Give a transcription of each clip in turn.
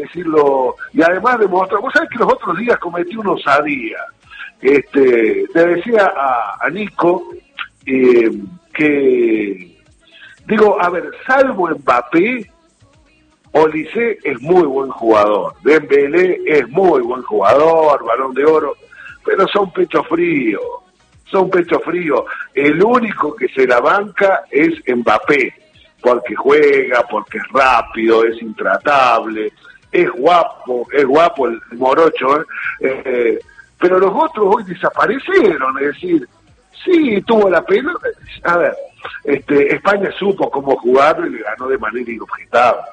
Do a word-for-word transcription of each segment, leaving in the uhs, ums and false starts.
decirlo, y además demostró, vos sabés que los otros días cometí una osadía. Este, le decía a, a Nico eh, que, digo, a ver, salvo Mbappé, Olise es muy buen jugador, Dembélé es muy buen jugador, Balón de Oro, pero son pecho frío, son pecho frío. El único que se la banca es Mbappé, porque juega, porque es rápido, es intratable, es guapo, es guapo el morocho, ¿eh? Eh, pero los otros hoy desaparecieron, es decir, sí, tuvo la pelota, a ver, este, España supo cómo jugarlo y le ganó de manera inobjetable.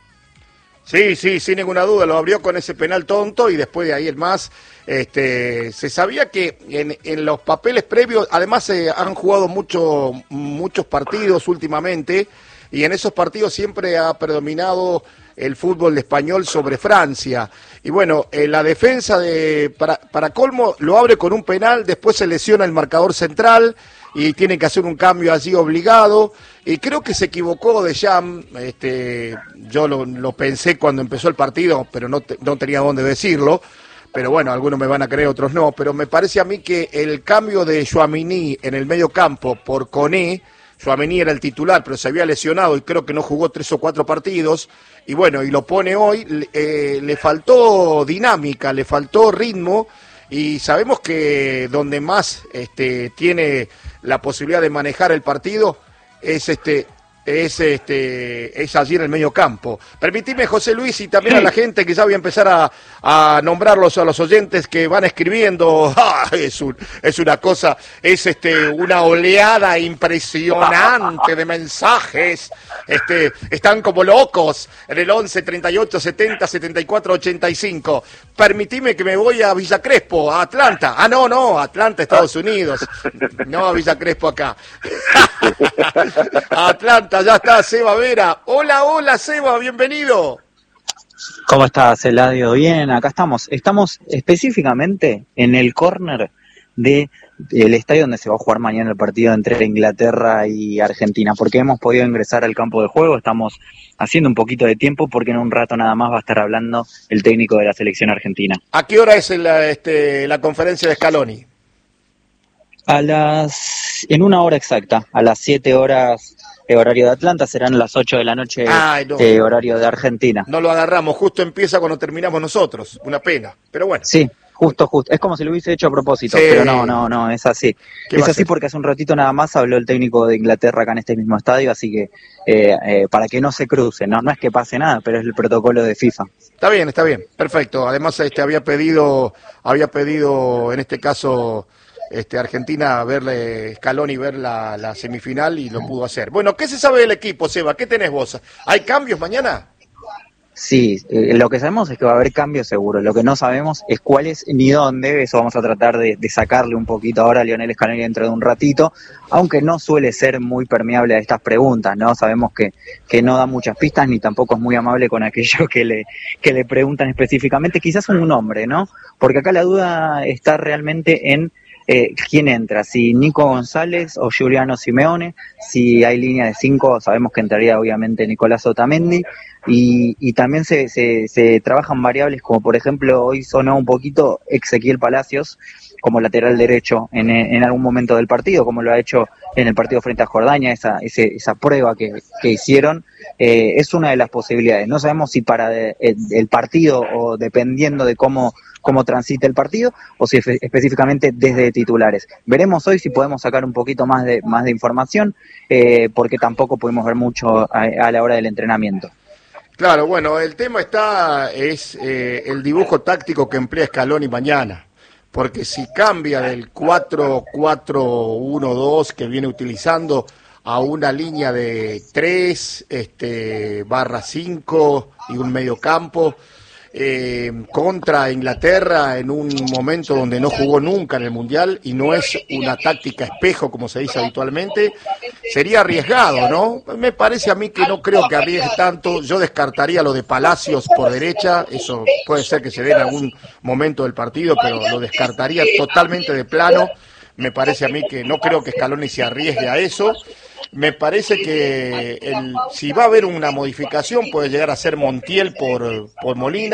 Sí, sí, sin ninguna duda, lo abrió con ese penal tonto y después de ahí el más, este, se sabía que en, en los papeles previos, además se han jugado mucho, muchos partidos últimamente y en esos partidos siempre ha predominado el fútbol español sobre Francia. Y bueno, eh, la defensa de para, para colmo lo abre con un penal, después se lesiona el marcador central y tienen que hacer un cambio allí obligado. Y creo que se equivocó Deschamps, este, yo lo, lo pensé cuando empezó el partido, pero no, te, no tenía dónde decirlo. Pero bueno, algunos me van a creer, otros no. Pero me parece a mí que el cambio de Tchouaméni en el medio campo por Koné, Tchouaméni era el titular, pero se había lesionado y creo que no jugó tres o cuatro partidos. Y bueno, y lo pone hoy, eh, le faltó dinámica, le faltó ritmo. Y sabemos que donde más este, tiene la posibilidad de manejar el partido es este es este es allí en el medio campo. Permitime, José Luis, y también a la gente que ya voy a empezar a, a nombrarlos a los oyentes que van escribiendo. ¡Ah! Es un, es una cosa, es este una oleada impresionante de mensajes. Este, están como locos en el once, treinta y ocho, setenta, setenta y cuatro, ochenta y cinco. Permitime que me voy a Villa Crespo, a Atlanta. Ah, no, no, Atlanta, Estados Unidos. No a Villa Crespo acá. A Atlanta, ya está Seba Vera. Hola, hola Seba, bienvenido. ¿Cómo estás, Eladio? Bien, acá estamos. Estamos específicamente en el córner de el estadio donde se va a jugar mañana el partido entre Inglaterra y Argentina, porque hemos podido ingresar al campo de juego, estamos haciendo un poquito de tiempo porque en un rato nada más va a estar hablando el técnico de la selección argentina. ¿A qué hora es la, este, la conferencia de Scaloni? A las, en una hora exacta, a las siete horas de horario de Atlanta, serán las ocho de la noche. Ay, no. De horario de Argentina. No lo agarramos, justo empieza cuando terminamos nosotros, una pena, pero bueno. Sí. Justo, justo. Es como si lo hubiese hecho a propósito, sí. Pero no, no, no, es así. Es así porque hace un ratito nada más habló el técnico de Inglaterra acá en este mismo estadio, así que eh, eh, para que no se cruce, no, no es que pase nada, pero es el protocolo de FIFA. Está bien, está bien, perfecto. Además, este había pedido, había pedido en este caso, este Argentina verle Scaloni ver la, la semifinal y lo pudo hacer. Bueno, ¿qué se sabe del equipo, Seba? ¿Qué tenés vos? ¿Hay cambios mañana? Sí, eh, lo que sabemos es que va a haber cambios seguro, lo que no sabemos es cuáles ni dónde, eso vamos a tratar de, de sacarle un poquito ahora a Lionel Scaloni dentro de un ratito, aunque no suele ser muy permeable a estas preguntas, ¿no? Sabemos que, que no da muchas pistas ni tampoco es muy amable con aquello que le, que le preguntan específicamente, quizás un nombre, ¿no? Porque acá la duda está realmente en Eh, quién entra, si Nico González o Giuliano Simeone. Si hay línea de cinco, sabemos que entraría obviamente Nicolás Otamendi, y, y también se, se, se trabajan variables como por ejemplo hoy sonó un poquito Ezequiel Palacios como lateral derecho en, en algún momento del partido, como lo ha hecho en el partido frente a Jordania, esa, ese, esa prueba que, que hicieron, eh, es una de las posibilidades. No sabemos si para de, el, el partido o dependiendo de cómo cómo transite el partido, o si espe- específicamente desde titulares. Veremos hoy si podemos sacar un poquito más de más de información, eh, porque tampoco pudimos ver mucho a, a la hora del entrenamiento. Claro, bueno, el tema está, es eh, el dibujo táctico que emplea Scaloni mañana, porque si cambia del cuatro cuatro uno dos que viene utilizando a una línea de tres, este, barra cinco y un medio campo, Eh, contra Inglaterra en un momento donde no jugó nunca en el Mundial y no es una táctica espejo como se dice habitualmente, sería arriesgado, ¿no? Me parece a mí que no creo que arriesgue tanto. Yo descartaría lo de Palacios por derecha, eso puede ser que se dé en algún momento del partido, pero lo descartaría totalmente de plano. Me parece a mí que no creo que Scaloni se arriesgue a eso. me parece que el, si va a haber una modificación puede llegar a ser Montiel por, por Molina.